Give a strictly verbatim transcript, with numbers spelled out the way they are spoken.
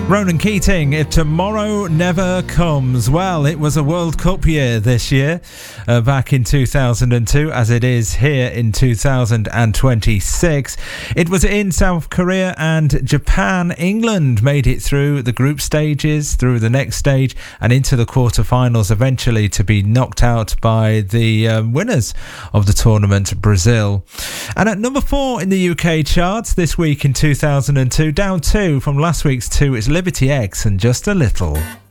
Ronan Keating, If Tomorrow Never Comes. Well, it was a World Cup year this year, uh, back in two thousand two, as it is here in two thousand twenty-six. It was in South Korea and Japan. England made it through the group stages, through the next stage, and into the quarterfinals, eventually to be knocked out by the um, winners of the tournament, Brazil. And at number four in the U K charts this week in two thousand two, down two from last week's two, it's Liberty X and Just a Little.